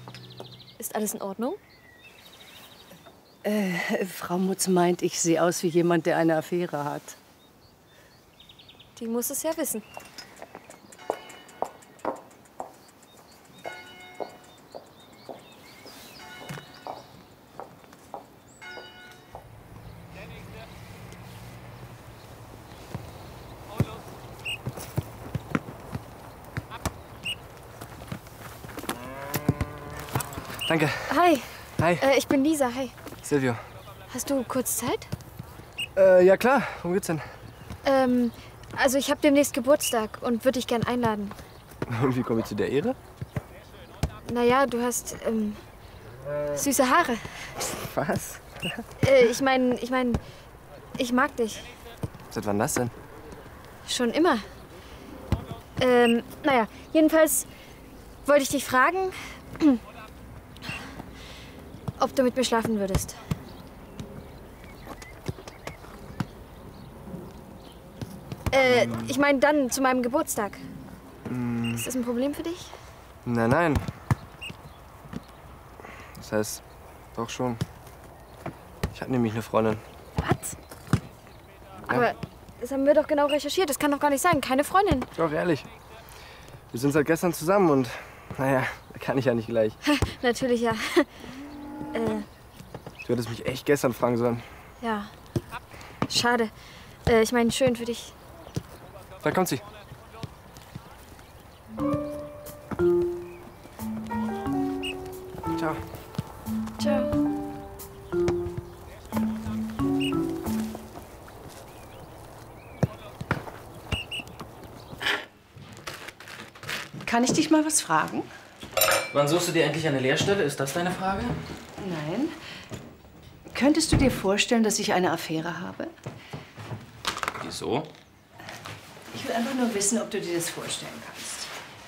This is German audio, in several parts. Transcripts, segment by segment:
Ist alles in Ordnung? Frau Mutz meint, ich sehe aus wie jemand, der eine Affäre hat. Die muss es ja wissen. Danke. Hi. Hi. Ich bin Lisa. Hi. Silvio. Hast du kurz Zeit? Ja klar. Worum geht's denn? Also ich habe demnächst Geburtstag und würde dich gern einladen. Und wie komme ich zu der Ehre? Naja, du hast süße Haare. Was? Ich mag dich. Seit wann das denn? Schon immer. Naja, jedenfalls wollte ich dich fragen, ob du mit mir schlafen würdest. Ich meine dann zu meinem Geburtstag. Ist das ein Problem für dich? Nein, nein. Das heißt, doch schon. Ich habe nämlich eine Freundin. Was? Ja. Aber das haben wir doch genau recherchiert. Das kann doch gar nicht sein. Keine Freundin. Doch, ehrlich. Wir sind seit gestern zusammen und, naja, da kann ich ja nicht gleich. Natürlich, ja. Du hättest mich echt gestern fragen sollen. Ja. Schade. Ich meine, schön für dich. Da kommt sie. Ciao. Ciao. Kann ich dich mal was fragen? Wann suchst du dir endlich eine Lehrstelle? Ist das deine Frage? Nein. Könntest du dir vorstellen, dass ich eine Affäre habe? Wieso? Ich will einfach nur wissen, ob du dir das vorstellen kannst.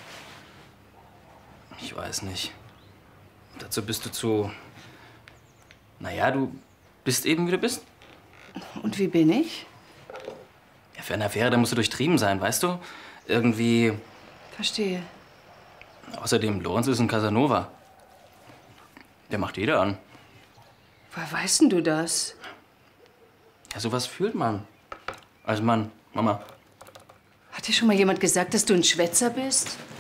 Ich weiß nicht. Dazu bist du zu... Naja, du bist eben, wie du bist. Und wie bin ich? Ja, für eine Affäre, da musst du durchtrieben sein, weißt du? Irgendwie... Verstehe. Außerdem, Lorenz ist ein Casanova. Der macht jeder an. Woher weißt denn du das? Ja, sowas fühlt man. Als Mann, Mama. Hat dir schon mal jemand gesagt, dass du ein Schwätzer bist?